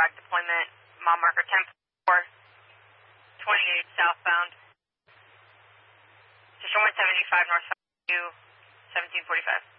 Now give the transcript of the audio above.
back deployment, mile marker 10-4, 28 southbound. Station 175 north 1745.